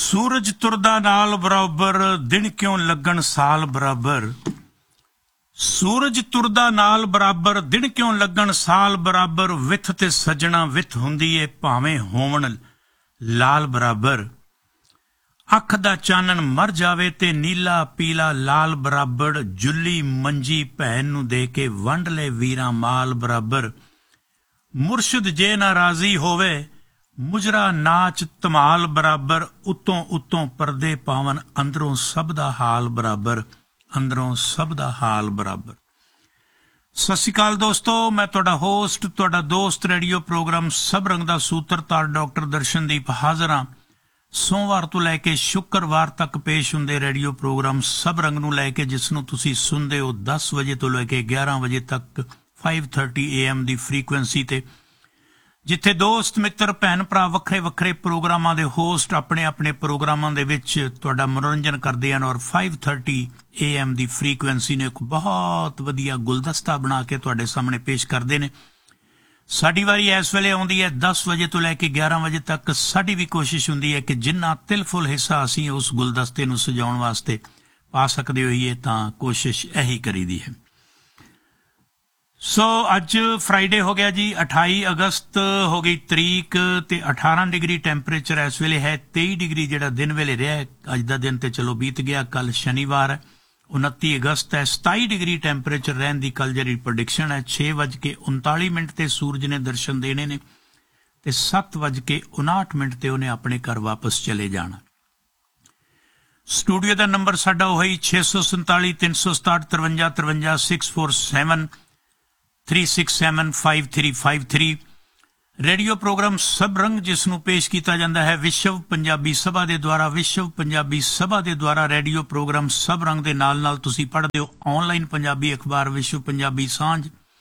सूरज तुरदा नाल बराबर दिन क्यों लगन साल बराबर। सूरज तुरदा नाल बराबर दिन क्यों लगन साल बराबर। विथ ते सजना विथ हुंदी ए भावें होवण लाल बराबर। अख दा चानन मर जावे ते नीला पीला लाल बराबर। जुल्ली मंजी भैन नूं दे के वंड ले वीरां माल बराबर। मुर्शद जे ना राजी होवे मुजरा नाच धमाल बराबर। उतों उतों परदे पावन अंदरों सब दा हाल बराबर। अंदरों सब दा हाल बराबर। सत श्री अकाल दोस्तों, मैं तुहाडा होस्ट तुहाडा दोस्त रेडियो प्रोग्राम सब रंग दा सूत्रधार डॉक्टर दर्शनदीप हाज़र हां। सोमवार तो लैके शुक्रवार तक पेश हुंदे रेडियो प्रोग्राम सब रंग नूं लैके जिसनूं तुसीं सुनदे हो 10 वजे तो लैके 11 वजे तक 5:30 AM दी फ्रीकुएंसी ते, जिथे दोस्त मित्र भैन भरा वक्रे वक्रे प्रोग्रामां दे होस्ट अपने अपने प्रोग्रामां दे विच तुहाडा मनोरंजन करदे हन। और 5:30 AM दी फ्रीकुएंसी ने एक बहुत वधिया गुलदस्ता बना के तुहाडे सामने पेश करदे ने। साडी वारी इस वेले आउंदी है 10 वजे तो लैके 11 वजे तक। साडी भी कोशिश हुंदी है कि जिन्ना तिलफुल हिस्सा असीं उस गुलदस्ते नूं सजाउण वास्ते पा सकदे होईए तां कोशिश यही करीदी है। सो अज फ्राइडे हो गया जी, 28 अगस्त हो गई तरीक ते 18 डिग्री टैंपरेचर इस वेले है। 23 डिग्री जिहड़ा दिन वेले रहा है अज दा दिन ते चलो बीत गया। कल शनिवार है 29 अगस्त है। 27 डिग्री टैंपरेचर रहन दी कल जी प्रोडिक्शन है। 6:39 ते सूरज ने दर्शन देने ने ते 7:59 ते उन्हें अपने घर वापस चले जाना। स्टूडियो का नंबर साडा वही 647 367 53 53 647 367 5353। रेडियो प्रोग्राम सब रंग जिसनों पेश किया जाता है विश्व पंजाबी सभा के द्वारा। विश्व पंजाबी सभा के द्वारा रेडियो प्रोग्राम सब रंग के नाल तुसी पढ़ते हो ऑनलाइन पंजाबी अखबार विश्व पंजाबी सांझ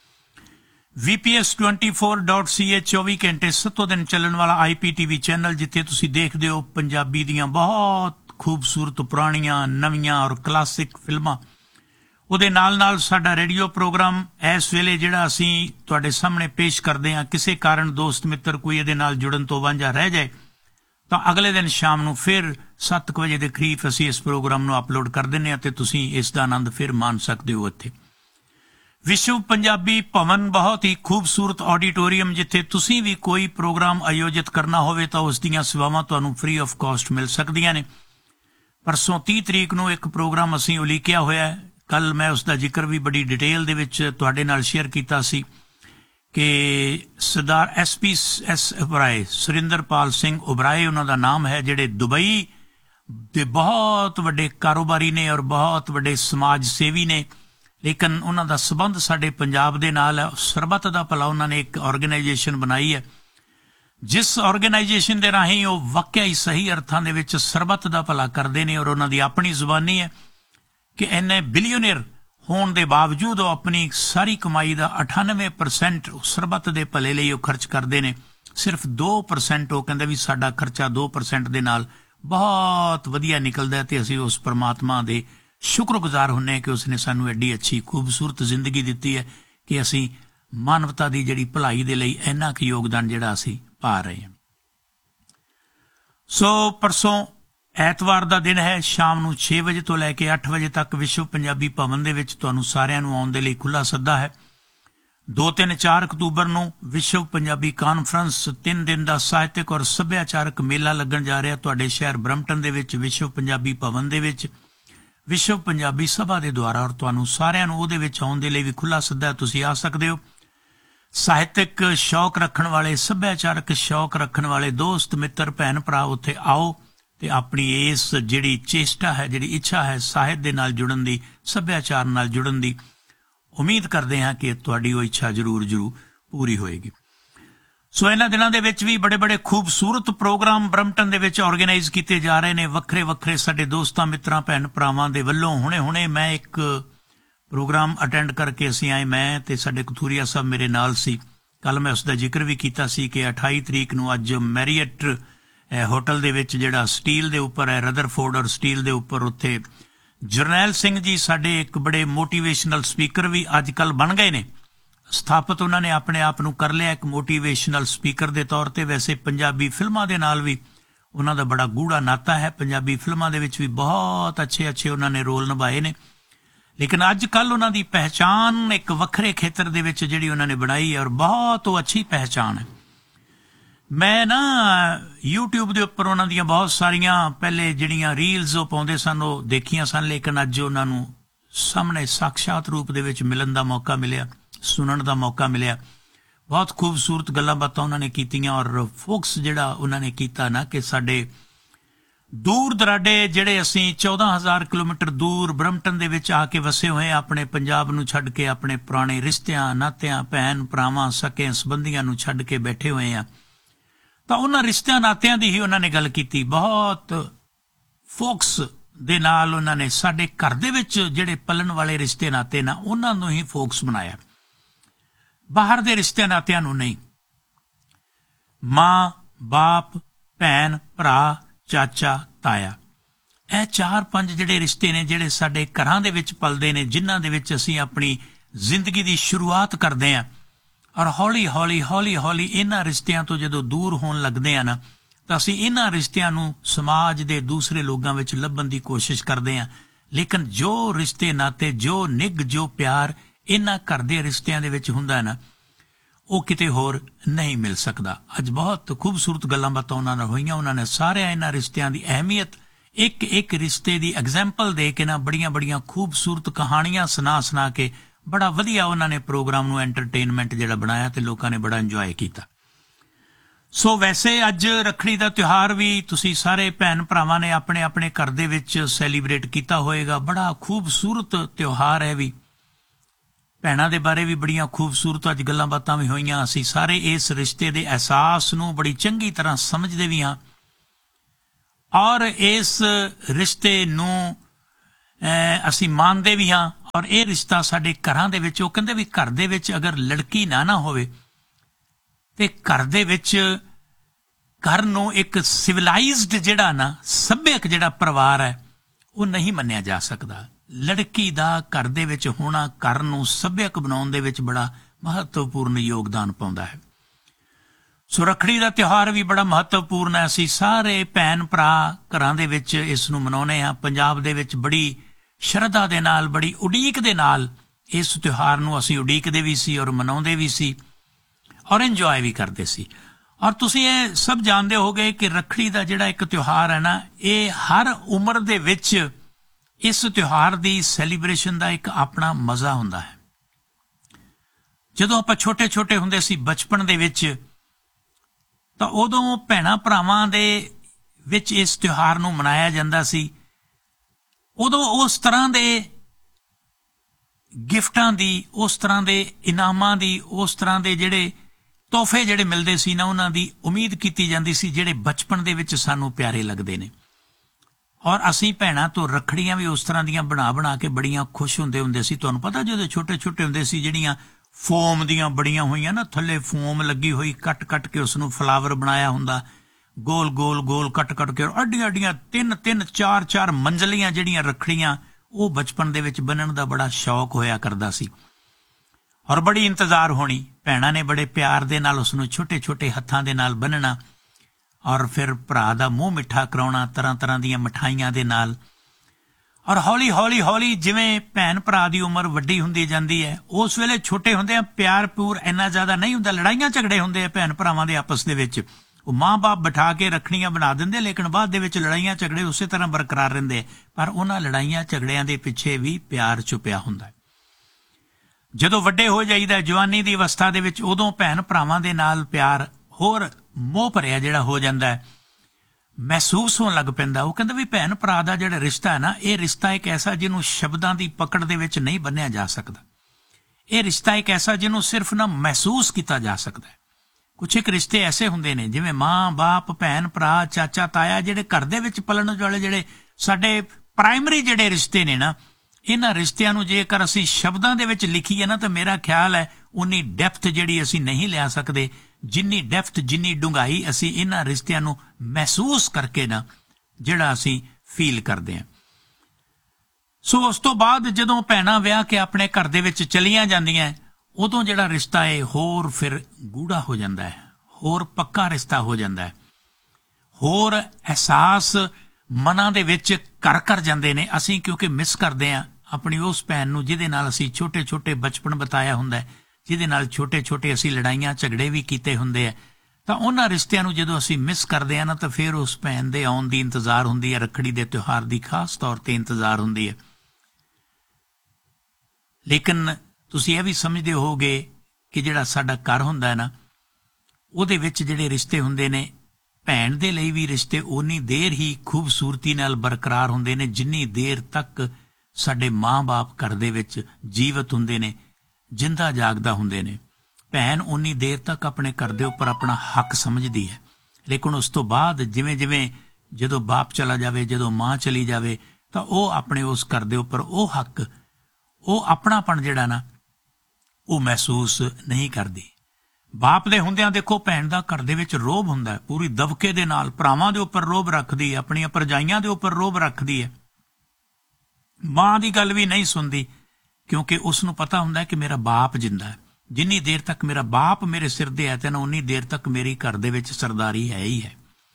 VPS 24.ca 24 घंटे 7 दिन चलन वाला IPTV चैनल, जिथे तुसी देखते हो पंजाबी दियां बहुत खूबसूरत पुरानियां नवियां और क्लासिक फिल्मां। ਉਹਦੇ ਨਾਲ ਸਾਡਾ ਰੇਡੀਓ ਪ੍ਰੋਗਰਾਮ ਇਸ ਵੇਲੇ ਜਿਹੜਾ ਅਸੀਂ ਤੁਹਾਡੇ ਸਾਹਮਣੇ ਪੇਸ਼ ਕਰਦੇ ਹਾਂ, ਕਿਸੇ ਕਾਰਨ ਦੋਸਤ ਮਿੱਤਰ ਕੋਈ ਇਹਦੇ ਨਾਲ ਜੁੜਨ ਤੋਂ ਵਾਂਝਾ ਰਹਿ ਜਾਏ ਤਾਂ ਅਗਲੇ ਦਿਨ ਸ਼ਾਮ ਨੂੰ ਫਿਰ 7 ਵਜੇ ਦੇ ਕਰੀਬ ਅਸੀਂ ਇਸ ਪ੍ਰੋਗਰਾਮ ਨੂੰ ਅਪਲੋਡ ਕਰ ਦਿੰਦੇ ਹਾਂ ਤੇ ਤੁਸੀਂ ਇਸ ਦਾ ਆਨੰਦ ਫਿਰ ਮਾਣ ਸਕਦੇ ਹੋ। ਇੱਥੇ ਵਿਸ਼ਵ ਪੰਜਾਬੀ ਭਵਨ ਬਹੁਤ ਹੀ ਖੂਬਸੂਰਤ ਆਡੀਟੋਰੀਅਮ, ਜਿੱਥੇ ਤੁਸੀਂ ਵੀ ਕੋਈ ਪ੍ਰੋਗਰਾਮ ਆਯੋਜਿਤ ਕਰਨਾ ਹੋਵੇ ਤਾਂ ਉਸ ਦੀਆਂ ਸੇਵਾਵਾਂ ਤੁਹਾਨੂੰ ਫ੍ਰੀ ਆਫ ਕਾਸਟ ਮਿਲ ਸਕਦੀਆਂ ਨੇ। ਪਰਸੋਂ 30 ਤਰੀਕ ਨੂੰ ਇੱਕ ਪ੍ਰੋਗਰਾਮ ਅਸੀਂ ਉਲੀਕਿਆ ਹੋਇਆ ਹੈ। कल मैं उसका जिक्र भी बड़ी डिटेल दे विच तुहाडे नाल शेयर कीता सी कि सरदार SP उबराए सुरिंदरपाल सिंह उबराए उन्हां दा नाम है, जिहड़े दुबई दे बहुत वड्डे कारोबारी ने और बहुत वड्डे समाज सेवी ने, लेकिन उन्हां दा संबंध साडे पंजाब दे नाल है। सरबत दा भला उन्हां ने एक ऑर्गेनाइजेशन बनाई है, जिस ऑर्गेनाइजेशन दे राहीं वो वाकई सही अर्थां दे विच सरबत दा भला करदे ने। और उन्हां दी अपनी जुबानी है कि इन्ने बिलियनर होने के बावजूद वो अपनी सारी कमाई का 98% सरबत के भले लिए वो खर्च करते हैं। सिर्फ 2% वो कहते भी साडा खर्चा 2% के नाल बहुत वधिया निकलता है। तो असीं उस परमात्मा के शुक्रगुजार होने कि उसने सानू एडी अच्छी खूबसूरत जिंदगी दी है कि असीं मानवता की जिहड़ी भलाई दे लई इन्ना क योगदान जिहड़ा असीं पा रहे हैं। सो परसों ਐਤਵਾਰ ਦਾ ਦਿਨ ਹੈ। ਸ਼ਾਮ ਨੂੰ 6 ਵਜੇ ਤੋਂ ਲੈ ਕੇ 8 ਵਜੇ ਤੱਕ ਵਿਸ਼ਵ ਪੰਜਾਬੀ ਭਵਨ ਦੇ ਵਿੱਚ ਤੁਹਾਨੂੰ ਸਾਰਿਆਂ ਨੂੰ ਆਉਣ ਦੇ ਲਈ ਖੁੱਲ੍ਹਾ ਸੱਦਾ ਹੈ। 2, 3, 4 ਅਕਤੂਬਰ ਨੂੰ ਵਿਸ਼ਵ ਪੰਜਾਬੀ ਕਾਨਫਰੰਸ 3 ਦਿਨ ਦਾ ਸਾਹਿਤਕ ਔਰ ਸੱਭਿਆਚਾਰਕ ਮੇਲਾ ਲੱਗਣ ਜਾ ਰਿਹਾ ਤੁਹਾਡੇ ਸ਼ਹਿਰ ਬਰੰਪਟਨ ਦੇ ਵਿੱਚ ਵਿਸ਼ਵ ਪੰਜਾਬੀ ਭਵਨ ਦੇ ਵਿੱਚ ਵਿਸ਼ਵ ਪੰਜਾਬੀ ਸਭਾ ਦੇ ਦੁਆਰਾ। ਔਰ ਤੁਹਾਨੂੰ ਸਾਰਿਆਂ ਨੂੰ ਉਹਦੇ ਵਿੱਚ ਆਉਣ ਦੇ ਲਈ ਵੀ ਖੁੱਲ੍ਹਾ ਸੱਦਾ, ਤੁਸੀਂ ਆ ਸਕਦੇ ਹੋ। ਸਾਹਿਤਕ ਸ਼ੌਕ ਰੱਖਣ ਵਾਲੇ, ਸੱਭਿਆਚਾਰਕ ਸ਼ੌਕ ਰੱਖਣ ਵਾਲੇ ਦੋਸਤ ਮਿੱਤਰ ਭੈਣ ਭਰਾ ਉੱਥੇ ਆਓ ਤੇ ਆਪਣੀ ਇਸ ਜਿਹੜੀ ਚੇਸ਼ਟਾ ਹੈ, ਜਿਹੜੀ ਇੱਛਾ ਹੈ ਸਾਹਿਤ ਦੇ ਨਾਲ ਜੁੜਨ ਦੀ, ਸੱਭਿਆਚਾਰ ਨਾਲ ਜੁੜਨ ਦੀ, ਉਮੀਦ ਕਰਦੇ ਹਾਂ ਕਿ ਤੁਹਾਡੀ ਉਹ ਇੱਛਾ ਜ਼ਰੂਰ ਪੂਰੀ ਹੋਏਗੀ। ਸੋ ਇਹਨਾਂ ਦਿਨਾਂ ਦੇ ਵਿੱਚ ਵੀ ਬੜੇ ਖੂਬਸੂਰਤ ਪ੍ਰੋਗਰਾਮ ਬਰੰਪਟਨ ਦੇ ਵਿੱਚ ਆਰਗੇਨਾਈਜ਼ ਕੀਤੇ ਜਾ ਰਹੇ ਨੇ ਵੱਖਰੇ ਸਾਡੇ ਦੋਸਤਾਂ ਮਿੱਤਰਾਂ ਭੈਣ ਭਰਾਵਾਂ ਦੇ ਵੱਲੋਂ। ਹੁਣੇ ਮੈਂ ਇੱਕ ਪ੍ਰੋਗਰਾਮ ਅਟੈਂਡ ਕਰਕੇ ਅਸੀਂ ਆਏ, ਮੈਂ ਤੇ ਸਾਡੇ ਕਥੂਰੀਆ ਸਾਹਿਬ ਮੇਰੇ ਨਾਲ ਸੀ। ਕੱਲ ਮੈਂ ਉਸਦਾ ਜ਼ਿਕਰ ਵੀ ਕੀਤਾ ਸੀ ਕਿ 28 ਤਰੀਕ ਨੂੰ ਅੱਜ ਮੈਰੀਅਟ ਹੋਟਲ ਦੇ ਵਿੱਚ ਜਿਹੜਾ ਸਟੀਲ ਦੇ ਉੱਪਰ ਹੈ, ਰਦਰਫੋਰਡ ਔਰ ਸਟੀਲ ਦੇ ਉੱਪਰ, ਉੱਥੇ ਜਰਨੈਲ ਸਿੰਘ ਜੀ ਸਾਡੇ ਇੱਕ ਬੜੇ ਮੋਟੀਵੇਸ਼ਨਲ ਸਪੀਕਰ ਵੀ ਅੱਜ ਕੱਲ੍ਹ ਬਣ ਗਏ ਨੇ। ਸਥਾਪਿਤ ਉਹਨਾਂ ਨੇ ਆਪਣੇ ਆਪ ਨੂੰ ਕਰ ਲਿਆ ਇੱਕ ਮੋਟੀਵੇਸ਼ਨਲ ਸਪੀਕਰ ਦੇ ਤੌਰ ਤੇ। ਵੈਸੇ ਪੰਜਾਬੀ ਫਿਲਮਾਂ ਦੇ ਨਾਲ ਵੀ ਉਹਨਾਂ ਦਾ ਬੜਾ ਗੂੜਾ ਨਾਤਾ ਹੈ। ਪੰਜਾਬੀ ਫਿਲਮਾਂ ਦੇ ਵਿੱਚ ਵੀ ਬਹੁਤ ਅੱਛੇ ਉਹਨਾਂ ਨੇ ਰੋਲ ਨਿਭਾਏ ਨੇ। ਲੇਕਿਨ ਅੱਜ ਕੱਲ੍ਹ ਉਹਨਾਂ ਦੀ ਪਹਿਚਾਣ ਇੱਕ ਵੱਖਰੇ ਖੇਤਰ ਦੇ ਵਿੱਚ ਜਿਹੜੀ ਉਹਨਾਂ ਨੇ ਬਣਾਈ ਹੈ, ਔਰ ਬਹੁਤ ਉਹ ਅੱਛੀ ਪਹਿਚਾਣ ਹੈ। ਮੈਂ ਨਾ YouTube ਦੇ ਉੱਪਰ ਉਹਨਾਂ ਦੀਆਂ ਬਹੁਤ ਸਾਰੀਆਂ ਪਹਿਲੇ ਜਿਹੜੀਆਂ ਰੀਲਸ ਉਹ ਪਾਉਂਦੇ ਸਨ ਉਹ ਦੇਖੀਆਂ ਸਨ, ਲੇਕਿਨ ਅੱਜ ਉਹਨਾਂ ਨੂੰ ਸਾਹਮਣੇ ਸਾਖਸ਼ਾਤ ਰੂਪ ਦੇ ਵਿੱਚ ਮਿਲਣ ਦਾ ਮੌਕਾ ਮਿਲਿਆ, ਸੁਣਨ ਦਾ ਮੌਕਾ ਮਿਲਿਆ। ਬਹੁਤ ਖੂਬਸੂਰਤ ਗੱਲਾਂ ਬਾਤਾਂ ਉਹਨਾਂ ਨੇ ਕੀਤੀਆਂ, ਔਰ ਫੋਕਸ ਜਿਹੜਾ ਉਹਨਾਂ ਨੇ ਕੀਤਾ ਨਾ ਕਿ ਸਾਡੇ ਦੂਰ ਦਰਾਡੇ ਜਿਹੜੇ ਅਸੀਂ 14,000 ਕਿਲੋਮੀਟਰ ਦੂਰ ਬਰਮਟਨ ਦੇ ਵਿੱਚ ਆ ਕੇ ਵਸੇ ਹੋਏ ਆਪਣੇ ਪੰਜਾਬ ਨੂੰ ਛੱਡ ਕੇ, ਆਪਣੇ ਪੁਰਾਣੇ ਰਿਸ਼ਤਿਆਂ ਨਾਤਿਆਂ ਭੈਣ ਭਰਾਵਾਂ ਸਕੇ ਸੰਬੰਧੀਆਂ ਨੂੰ ਛੱਡ ਕੇ ਬੈਠੇ ਹੋਏ ਆ, ਤਾਂ ਉਹਨਾਂ ਰਿਸ਼ਤਿਆਂ ਨਾਤਿਆਂ ਦੀ ਹੀ ਉਹਨਾਂ ਨੇ ਗੱਲ ਕੀਤੀ। ਬਹੁਤ ਫੋਕਸ ਦੇ ਨਾਲ ਉਹਨਾਂ ਨੇ ਸਾਡੇ ਘਰ ਦੇ ਵਿੱਚ ਜਿਹੜੇ ਪਲਣ ਵਾਲੇ ਰਿਸ਼ਤੇ ਨਾਤੇ ਨਾ ਉਹਨਾਂ ਨੂੰ ਹੀ ਫੋਕਸ ਬਣਾਇਆ, ਬਾਹਰ ਦੇ ਰਿਸ਼ਤੇ ਨਾਤਿਆਂ ਨੂੰ ਨਹੀਂ। ਮਾਂ ਬਾਪ ਭੈਣ ਭਰਾ ਚਾਚਾ ਤਾਇਆ, ਇਹ 4-5 ਜਿਹੜੇ ਰਿਸ਼ਤੇ ਨੇ ਜਿਹੜੇ ਸਾਡੇ ਘਰਾਂ ਦੇ ਵਿੱਚ ਪਲਦੇ ਨੇ, ਜਿਨ੍ਹਾਂ ਦੇ ਵਿੱਚ ਅਸੀਂ ਆਪਣੀ ਜ਼ਿੰਦਗੀ ਦੀ ਸ਼ੁਰੂਆਤ ਕਰਦੇ ਹਾਂ, ਔਰ ਹੌਲੀ ਹੌਲੀ ਇਹਨਾਂ ਰਿਸ਼ਤਿਆਂ ਤੋਂ ਜਦੋਂ ਦੂਰ ਹੋਣ ਲੱਗਦੇ ਆ ਨਾ ਤਾਂ ਅਸੀਂ ਇਹਨਾਂ ਰਿਸ਼ਤਿਆਂ ਨੂੰ ਸਮਾਜ ਦੇ ਦੂਸਰੇ ਲੋਕਾਂ ਵਿੱਚ ਲੱਭਣ ਦੀ ਕੋਸ਼ਿਸ਼ ਕਰਦੇ ਹਾਂ। ਲੇਕਿਨ ਜੋ ਰਿਸ਼ਤੇ ਨਾਤੇ, ਜੋ ਨਿੱਘ, ਜੋ ਪਿਆਰ ਇਹਨਾਂ ਘਰ ਦੇ ਰਿਸ਼ਤਿਆਂ ਦੇ ਵਿੱਚ ਹੁੰਦਾ ਨਾ, ਉਹ ਕਿਤੇ ਹੋਰ ਨਹੀਂ ਮਿਲ ਸਕਦਾ। ਅੱਜ ਬਹੁਤ ਖੂਬਸੂਰਤ ਗੱਲਾਂ ਬਾਤਾਂ ਉਹਨਾਂ ਨਾਲ ਹੋਈਆਂ। ਉਹਨਾਂ ਨੇ ਸਾਰਿਆਂ ਇਹਨਾਂ ਰਿਸ਼ਤਿਆਂ ਦੀ ਅਹਿਮੀਅਤ ਇੱਕ ਰਿਸ਼ਤੇ ਦੀ ਐਗਜ਼ੈਂਪਲ ਦੇ ਕੇ ਨਾ ਬੜੀਆਂ ਖੂਬਸੂਰਤ ਕਹਾਣੀਆਂ ਸੁਣਾ ਕੇ ਬੜਾ ਵਧੀਆ ਉਹਨਾਂ ਨੇ ਪ੍ਰੋਗਰਾਮ ਨੂੰ ਐਂਟਰਟੇਨਮੈਂਟ ਜਿਹੜਾ ਬਣਾਇਆ ਤੇ ਲੋਕਾਂ ਨੇ ਬੜਾ ਇੰਜੋਏ ਕੀਤਾ। ਸੋ ਵੈਸੇ ਅੱਜ ਰੱਖੜੀ ਦਾ ਤਿਉਹਾਰ ਵੀ ਤੁਸੀਂ ਸਾਰੇ ਭੈਣ ਭਰਾਵਾਂ ਨੇ ਆਪਣੇ ਆਪਣੇ ਘਰ ਦੇ ਵਿੱਚ ਸੈਲੀਬ੍ਰੇਟ ਕੀਤਾ ਹੋਏਗਾ। ਬੜਾ ਖੂਬਸੂਰਤ ਤਿਉਹਾਰ ਹੈ ਵੀ। ਭੈਣਾਂ ਦੇ ਬਾਰੇ ਵੀ ਬੜੀਆਂ ਖੂਬਸੂਰਤ ਅੱਜ ਗੱਲਾਂ ਬਾਤਾਂ ਵੀ ਹੋਈਆਂ। ਅਸੀਂ ਸਾਰੇ ਇਸ ਰਿਸ਼ਤੇ ਦੇ ਅਹਿਸਾਸ ਨੂੰ ਬੜੀ ਚੰਗੀ ਤਰ੍ਹਾਂ ਸਮਝਦੇ ਵੀ ਹਾਂ, ਔਰ ਇਸ ਰਿਸ਼ਤੇ ਨੂੰ ਅਸੀਂ ਮੰਨਦੇ ਵੀ ਹਾਂ। ਔਰ ਇਹ ਰਿਸ਼ਤਾ ਸਾਡੇ ਘਰਾਂ ਦੇ ਵਿੱਚ, ਉਹ ਕਹਿੰਦੇ ਵੀ ਘਰ ਦੇ ਵਿੱਚ ਅਗਰ ਲੜਕੀ ਨਾ ਹੋਵੇ ਤੇ ਘਰ ਦੇ ਵਿੱਚ ਘਰ ਨੂੰ ਇੱਕ ਸਿਵਲਾਈਜ਼ਡ ਜਿਹੜਾ ਨਾ ਸੱਭਿਅਕ ਜਿਹੜਾ ਪਰਿਵਾਰ ਹੈ ਉਹ ਨਹੀਂ ਮੰਨਿਆ ਜਾ ਸਕਦਾ। ਲੜਕੀ ਦਾ ਘਰ ਦੇ ਵਿੱਚ ਹੋਣਾ ਘਰ ਨੂੰ ਸੱਭਿਅਕ ਬਣਾਉਣ ਦੇ ਵਿੱਚ ਬੜਾ ਮਹੱਤਵਪੂਰਨ ਯੋਗਦਾਨ ਪਾਉਂਦਾ ਹੈ। ਸੋ ਰੱਖੜੀ ਦਾ ਤਿਉਹਾਰ ਵੀ ਬੜਾ ਮਹੱਤਵਪੂਰਨ ਹੈ। ਅਸੀਂ ਸਾਰੇ ਭੈਣ ਭਰਾ ਘਰਾਂ ਦੇ ਵਿੱਚ ਇਸ ਨੂੰ ਮਨਾਉਂਦੇ ਹਾਂ। ਪੰਜਾਬ ਦੇ ਵਿੱਚ ਬੜੀ ਸ਼ਰਧਾ ਦੇ ਨਾਲ, ਬੜੀ ਉਡੀਕ ਦੇ ਨਾਲ ਇਸ ਤਿਉਹਾਰ ਨੂੰ ਅਸੀਂ ਉਡੀਕਦੇ ਵੀ ਸੀ ਔਰ ਮਨਾਉਂਦੇ ਵੀ ਸੀ ਔਰ ਇੰਜੋਏ ਵੀ ਕਰਦੇ ਸੀ। ਔਰ ਤੁਸੀਂ ਇਹ ਸਭ ਜਾਣਦੇ ਹੋਗੇ ਕਿ ਰੱਖੜੀ ਦਾ ਜਿਹੜਾ ਇੱਕ ਤਿਉਹਾਰ ਹੈ ਨਾ, ਇਹ ਹਰ ਉਮਰ ਦੇ ਵਿੱਚ ਇਸ ਤਿਉਹਾਰ ਦੀ ਸੈਲੀਬ੍ਰੇਸ਼ਨ ਦਾ ਇੱਕ ਆਪਣਾ ਮਜ਼ਾ ਹੁੰਦਾ ਹੈ। ਜਦੋਂ ਆਪਾਂ ਛੋਟੇ ਹੁੰਦੇ ਸੀ ਬਚਪਨ ਦੇ ਵਿੱਚ, ਤਾਂ ਉਦੋਂ ਭੈਣਾਂ ਭਰਾਵਾਂ ਦੇ ਵਿੱਚ ਇਸ ਤਿਉਹਾਰ ਨੂੰ ਮਨਾਇਆ ਜਾਂਦਾ ਸੀ। ਉਦੋਂ ਉਸ ਤਰ੍ਹਾਂ ਦੇ ਗਿਫਟਾਂ ਦੀ, ਉਸ ਤਰ੍ਹਾਂ ਦੇ ਇਨਾਮਾਂ ਦੀ, ਉਸ ਤਰ੍ਹਾਂ ਦੇ ਜਿਹੜੇ ਤੋਹਫੇ ਜਿਹੜੇ ਮਿਲਦੇ ਸੀ ਨਾ, ਉਹਨਾਂ ਦੀ ਉਮੀਦ ਕੀਤੀ ਜਾਂਦੀ ਸੀ ਜਿਹੜੇ ਬਚਪਨ ਦੇ ਵਿੱਚ ਸਾਨੂੰ ਪਿਆਰੇ ਲੱਗਦੇ ਨੇ। ਔਰ ਅਸੀਂ ਭੈਣਾਂ ਤੋਂ ਰੱਖੜੀਆਂ ਵੀ ਉਸ ਤਰ੍ਹਾਂ ਦੀਆਂ ਬਣਾ ਕੇ ਬੜੀਆਂ ਖੁਸ਼ ਹੁੰਦੇ ਸੀ। ਤੁਹਾਨੂੰ ਪਤਾ ਜਦੋਂ ਛੋਟੇ ਹੁੰਦੇ ਸੀ, ਜਿਹੜੀਆਂ ਫੋਮ ਦੀਆਂ ਬੜੀਆਂ ਹੋਈਆਂ ਨਾ, ਥੱਲੇ ਫੋਮ ਲੱਗੀ ਹੋਈ, ਕੱਟ ਕੇ ਉਸ ਨੂੰ ਫਲਾਵਰ ਬਣਾਇਆ ਹੁੰਦਾ, ਗੋਲ ਕੱਟ ਕੇ ਅੱਡੀਆਂ 3 4 ਮੰਜ਼ਲੀਆਂ ਜਿਹੜੀਆਂ ਰੱਖੜੀਆਂ, ਉਹ ਬਚਪਨ ਦੇ ਵਿੱਚ ਬੰਨਣ ਦਾ ਬੜਾ ਸ਼ੌਕ ਹੋਇਆ ਕਰਦਾ ਸੀ। ਔਰ ਬੜੀ ਇੰਤਜ਼ਾਰ ਹੋਣੀ, ਭੈਣਾਂ ਨੇ ਬੜੇ ਪਿਆਰ ਦੇ ਨਾਲ ਉਸ ਨੂੰ ਛੋਟੇ ਹੱਥਾਂ ਦੇ ਨਾਲ ਬੰਨਣਾ, ਔਰ ਫਿਰ ਭਰਾ ਦਾ ਮੂੰਹ ਮਿੱਠਾ ਕਰਾਉਣਾ ਤਰ੍ਹਾਂ ਦੀਆਂ ਮਿਠਾਈਆਂ ਦੇ ਨਾਲ। ਔਰ ਹੌਲੀ ਜਿਵੇਂ ਭੈਣ ਭਰਾ ਦੀ ਉਮਰ ਵੱਡੀ ਹੁੰਦੀ ਜਾਂਦੀ ਹੈ, ਉਸ ਵੇਲੇ ਛੋਟੇ ਹੁੰਦੇ ਆ ਪਿਆਰ ਪੂਰ ਇੰਨਾ ਜ਼ਿਆਦਾ ਨਹੀਂ ਹੁੰਦਾ, ਲੜਾਈਆਂ ਝਗੜੇ ਹੁੰਦੇ ਆ ਭੈਣ ਭਰਾਵਾਂ ਦੇ ਆਪਸ ਦੇ ਵਿੱਚ। ਉਹ ਮਾਂ ਬਾਪ ਬਿਠਾ ਕੇ ਰੱਖੜੀਆਂ ਬਣਾ ਦਿੰਦੇ, ਲੇਕਿਨ ਬਾਅਦ ਦੇ ਵਿੱਚ ਲੜਾਈਆਂ ਝਗੜੇ ਉਸੇ ਤਰ੍ਹਾਂ ਬਰਕਰਾਰ ਰਹਿੰਦੇ। ਪਰ ਉਹਨਾਂ ਲੜਾਈਆਂ ਝਗੜਿਆਂ ਦੇ ਪਿੱਛੇ ਵੀ ਪਿਆਰ ਛੁਪਿਆ ਹੁੰਦਾ ਹੈ। ਜਦੋਂ ਵੱਡੇ ਹੋ ਜਾਈਦਾ, ਜਵਾਨੀ ਦੀ ਅਵਸਥਾ ਦੇ ਵਿੱਚ, ਉਦੋਂ ਭੈਣ ਭਰਾਵਾਂ ਦੇ ਨਾਲ ਪਿਆਰ ਹੋਰ ਮੋਹ ਭਰਿਆ ਜਿਹੜਾ ਹੋ ਜਾਂਦਾ ਹੈ, ਮਹਿਸੂਸ ਹੋਣ ਲੱਗ ਪੈਂਦਾ। ਉਹ ਕਹਿੰਦਾ ਵੀ ਭੈਣ ਭਰਾ ਦਾ ਜਿਹੜਾ ਰਿਸ਼ਤਾ ਹੈ ਨਾ, ਇਹ ਰਿਸ਼ਤਾ ਇੱਕ ਐਸਾ ਜਿਹਨੂੰ ਸ਼ਬਦਾਂ ਦੀ ਪਕੜ ਦੇ ਵਿੱਚ ਨਹੀਂ ਬੰਨਿਆ ਜਾ ਸਕਦਾ। ਇਹ ਰਿਸ਼ਤਾ ਇੱਕ ਐਸਾ ਜਿਹਨੂੰ ਸਿਰਫ ਨਾ ਮਹਿਸੂਸ ਕੀਤਾ ਜਾ ਸਕਦਾ ਹੈ। ਕੁਛ ਇੱਕ ਰਿਸ਼ਤੇ ਐਸੇ ਹੁੰਦੇ ਨੇ ਜਿਵੇਂ ਮਾਂ ਬਾਪ ਭੈਣ ਭਰਾ ਚਾਚਾ ਤਾਇਆ, ਜਿਹੜੇ ਘਰ ਦੇ ਵਿੱਚ ਪਲਣ ਵਾਲੇ ਜਿਹੜੇ ਸਾਡੇ ਪ੍ਰਾਇਮਰੀ ਜਿਹੜੇ ਰਿਸ਼ਤੇ ਨੇ ਨਾ, ਇਹਨਾਂ ਰਿਸ਼ਤਿਆਂ ਨੂੰ ਜੇਕਰ ਅਸੀਂ ਸ਼ਬਦਾਂ ਦੇ ਵਿੱਚ ਲਿਖੀਏ ਨਾ, ਤਾਂ ਮੇਰਾ ਖਿਆਲ ਹੈ ਉਨੀ ਡੈਪਥ ਜਿਹੜੀ ਅਸੀਂ ਨਹੀਂ ਲਿਆ ਸਕਦੇ, ਜਿੰਨੀ ਡੈਪਥ, ਜਿੰਨੀ ਡੂੰਘਾਈ ਅਸੀਂ ਇਹਨਾਂ ਰਿਸ਼ਤਿਆਂ ਨੂੰ ਮਹਿਸੂਸ ਕਰਕੇ ਨਾ ਜਿਹੜਾ ਅਸੀਂ ਫੀਲ ਕਰਦੇ ਹਾਂ। ਸੋ ਉਸ ਤੋਂ ਬਾਅਦ ਜਦੋਂ ਭੈਣਾਂ ਵਿਆਹ ਕੇ ਆਪਣੇ ਘਰ ਦੇ ਵਿੱਚ ਚਲੀਆਂ ਜਾਂਦੀਆਂ, ਉਦੋਂ ਜਿਹੜਾ ਰਿਸ਼ਤਾ ਹੈ ਹੋਰ ਫਿਰ ਗੂੜਾ ਹੋ ਜਾਂਦਾ ਹੈ, ਹੋਰ ਪੱਕਾ ਰਿਸ਼ਤਾ ਹੋ ਜਾਂਦਾ ਹੈ। ਹੋਰ ਅਹਿਸਾਸ ਮਨਾਂ ਦੇ ਵਿੱਚ ਘਰ ਕਰ ਜਾਂਦੇ ਨੇ। ਅਸੀਂ ਕਿਉਂਕਿ ਮਿਸ ਕਰਦੇ ਹਾਂ ਆਪਣੀ ਉਸ ਭੈਣ ਨੂੰ ਜਿਹਦੇ ਨਾਲ ਅਸੀਂ ਛੋਟੇ-ਛੋਟੇ ਬਚਪਨ ਬਿਤਾਇਆ ਹੁੰਦਾ ਹੈ, ਜਿਹਦੇ ਨਾਲ ਛੋਟੇ-ਛੋਟੇ ਅਸੀਂ ਲੜਾਈਆਂ ਝਗੜੇ ਵੀ ਕੀਤੇ ਹੁੰਦੇ ਆ। ਤਾਂ ਉਹਨਾਂ ਰਿਸ਼ਤਿਆਂ ਨੂੰ ਜਦੋਂ ਅਸੀਂ ਮਿਸ ਕਰਦੇ ਹਾਂ ਨਾ, ਤਾਂ ਫਿਰ ਉਸ ਭੈਣ ਦੇ ਆਉਣ ਦੀ ਇੰਤਜ਼ਾਰ ਹੁੰਦੀ ਹੈ, ਰੱਖੜੀ ਦੇ ਤਿਉਹਾਰ ਦੀ ਖਾਸ ਤੌਰ ਤੇ ਇੰਤਜ਼ਾਰ ਹੁੰਦੀ ਹੈ। ਲੇਕਿਨ ਤੁਸੀਂ ਇਹ ਵੀ ਸਮਝਦੇ ਹੋਵੋਗੇ ਕਿ ਜਿਹੜਾ ਸਾਡਾ ਘਰ ਹੁੰਦਾ ਹੈ ਨਾ, ਉਹਦੇ ਵਿੱਚ ਜਿਹੜੇ ਰਿਸ਼ਤੇ ਹੁੰਦੇ ਨੇ, ਭੈਣ ਦੇ ਲਈ ਵੀ ਰਿਸ਼ਤੇ ਓਨੀ ਦੇਰ ਹੀ ਖੂਬਸੂਰਤੀ ਨਾਲ ਬਰਕਰਾਰ ਹੁੰਦੇ ਨੇ ਜਿੰਨੀ ਦੇਰ ਤੱਕ ਸਾਡੇ ਮਾਂ-ਬਾਪ ਘਰ ਦੇ ਵਿੱਚ ਜੀਵਤ ਹੁੰਦੇ ਨੇ, ਜਿੰਦਾ ਜਾਗਦਾ ਹੁੰਦੇ ਨੇ। ਭੈਣ ਓਨੀ ਦੇਰ ਤੱਕ ਆਪਣੇ ਘਰ ਦੇ ਉੱਪਰ ਆਪਣਾ ਹੱਕ ਸਮਝਦੀ ਹੈ, ਲੇਕਿਨ ਉਸ ਤੋਂ ਬਾਅਦ ਜਿਵੇਂ-ਜਿਵੇਂ ਜਦੋਂ ਬਾਪ ਚਲਾ ਜਾਵੇ, ਜਦੋਂ ਮਾਂ ਚਲੀ ਜਾਵੇ, ਤਾਂ ਉਹ ਆਪਣੇ ਉਸ ਘਰ ਦੇ ਉੱਪਰ ਉਹ ਹੱਕ, ਉਹ ਆਪਣਾਪਣ ਜਿਹੜਾ ਨਾ, ਉਹ ਮਹਿਸੂਸ ਨਹੀਂ ਕਰਦੀ। ਬਾਪ ਦੇ ਹੁੰਦਿਆਂ ਦੇਖੋ ਭੈਣ ਦਾ ਘਰ ਦੇ ਵਿੱਚ ਰੋਹਬ ਹੁੰਦਾ ਹੈ, ਪੂਰੀ ਦਬਕੇ ਦੇ ਨਾਲ ਭਰਾਵਾਂ ਦੇ ਉੱਪਰ ਰੋਹਬ ਰੱਖਦੀ ਹੈ, ਆਪਣੀਆਂ ਭਰਜਾਈਆਂ ਦੇ ਉੱਪਰ ਰੋਹਬ ਰੱਖਦੀ ਹੈ। ਮਾਂ ਦੀ ਗੱਲ ਵੀ ਨਹੀਂ ਸੁਣਦੀ, ਕਿਉਂਕਿ ਉਸ ਨੂੰ ਪਤਾ ਹੁੰਦਾ ਹੈ ਕਿ ਮੇਰਾ ਬਾਪ ਜਿੰਦਾ ਹੈ। ਜਿੰਨੀ ਦੇਰ ਤੱਕ ਮੇਰਾ ਬਾਪ ਮੇਰੇ ਸਿਰ ਦੇ ਹੈ ਤੇ ਨਾ ਉਨੀ ਦੇਰ ਤੱਕ ਮੇਰੀ ਘਰ ਦੇ ਵਿੱਚ ਸਰਦਾਰੀ ਹੈ ਹੀ ਹੈ।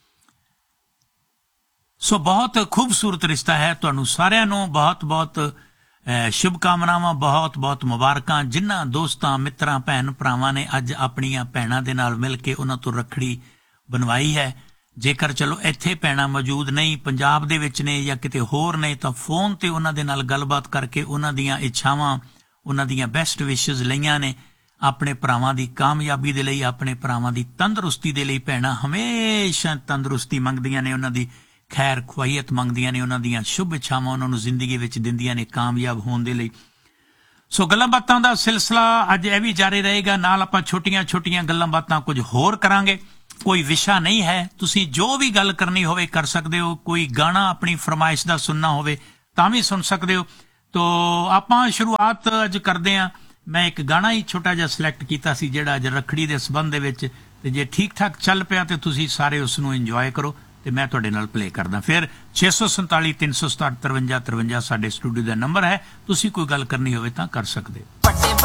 ਸੋ ਬਹੁਤ ਖੂਬਸੂਰਤ ਰਿਸ਼ਤਾ ਹੈ। ਤੁਹਾਨੂੰ ਸਾਰਿਆਂ ਨੂੰ ਬਹੁਤ-ਬਹੁਤ ਸ਼ੁਭਕਾਮਨਾਵਾਂ, ਬਹੁਤ-ਬਹੁਤ ਮੁਬਾਰਕਾਂ। ਜਿਨ੍ਹਾਂ ਦੋਸਤਾਂ, ਮਿੱਤਰਾਂ, ਭੈਣ ਭਰਾਵਾਂ ਨੇ ਅੱਜ ਆਪਣੀਆਂ ਭੈਣਾਂ ਦੇ ਨਾਲ ਮਿਲ ਕੇ ਉਹਨਾਂ ਤੋਂ ਰੱਖੜੀ ਬਣਵਾਈ ਹੈ, ਜੇਕਰ ਚਲੋ ਇੱਥੇ ਭੈਣਾਂ ਮੌਜੂਦ ਨਹੀਂ, ਪੰਜਾਬ ਦੇ ਵਿੱਚ ਨੇ ਜਾਂ ਕਿਤੇ ਹੋਰ ਨੇ, ਤਾਂ ਫੋਨ ਤੇ ਉਹਨਾਂ ਦੇ ਨਾਲ ਗੱਲਬਾਤ ਕਰਕੇ ਉਹਨਾਂ ਦੀਆਂ ਇੱਛਾਵਾਂ, ਉਹਨਾਂ ਦੀਆਂ ਬੈਸਟ ਵਿਸ਼ੇਸ ਲਈਆਂ ਨੇ। ਆਪਣੇ ਭਰਾਵਾਂ ਦੀ ਕਾਮਯਾਬੀ ਦੇ ਲਈ, ਆਪਣੇ ਭਰਾਵਾਂ ਦੀ ਤੰਦਰੁਸਤੀ ਦੇ ਲਈ ਭੈਣਾਂ ਹਮੇਸ਼ਾ ਤੰਦਰੁਸਤੀ ਮੰਗਦੀਆਂ ਨੇ, ਉਹਨਾਂ ਦੀ ਖੈਰ ਖੁਆਈਅਤ ਮੰਗਦੀਆਂ ਨੇ, ਉਹਨਾਂ ਦੀਆਂ ਸ਼ੁਭ ਇੱਛਾਵਾਂ ਉਹਨਾਂ ਨੂੰ ਜ਼ਿੰਦਗੀ ਵਿੱਚ ਦਿੰਦੀਆਂ ਨੇ ਕਾਮਯਾਬ ਹੋਣ ਦੇ ਲਈ। ਸੋ ਗੱਲਾਂ ਬਾਤਾਂ ਦਾ ਸਿਲਸਿਲਾ ਅੱਜ ਇਹ ਵੀ ਜਾਰੀ ਰਹੇਗਾ। ਨਾਲ ਆਪਾਂ ਛੋਟੀਆਂ-ਛੋਟੀਆਂ ਗੱਲਾਂ ਬਾਤਾਂ ਕੁਝ ਹੋਰ ਕਰਾਂਗੇ। ਕੋਈ ਵਿਸ਼ਾ ਨਹੀਂ ਹੈ, ਤੁਸੀਂ ਜੋ ਵੀ ਗੱਲ ਕਰਨੀ ਹੋਵੇ ਕਰ ਸਕਦੇ ਹੋ। ਕੋਈ ਗਾਣਾ ਆਪਣੀ ਫਰਮਾਇਸ਼ ਦਾ ਸੁਣਨਾ ਹੋਵੇ ਤਾਂ ਵੀ ਸੁਣ ਸਕਦੇ ਹੋ। ਤੋ ਆਪਾਂ ਸ਼ੁਰੂਆਤ ਅੱਜ ਕਰਦੇ ਹਾਂ। ਮੈਂ ਇੱਕ ਗਾਣਾ ਹੀ ਛੋਟਾ ਜਿਹਾ ਸਿਲੈਕਟ ਕੀਤਾ ਸੀ ਜਿਹੜਾ ਅੱਜ ਰੱਖੜੀ ਦੇ ਸੰਬੰਧ ਦੇ ਵਿੱਚ, ਤੇ ਜੇ ਠੀਕ ਠਾਕ ਚੱਲ ਪਿਆ ਤੇ ਤੁਸੀਂ ਸਾਰੇ ਉਸ ਨੂੰ ਇੰਜੋਏ ਕਰੋ ਤੇ ਮੈਂ ਤੁਹਾਡੇ ਨਾਲ ਪਲੇ ਕਰਦਾ। ਫਿਰ 647 367 53 53 ਸਾਡੇ ਸਟੂਡੀਓ ਦਾ ਨੰਬਰ ਹੈ, ਤੁਸੀਂ ਕੋਈ ਗੱਲ ਕਰਨੀ ਹੋਵੇ ਤਾਂ ਕਰ ਸਕਦੇ ਹੋ।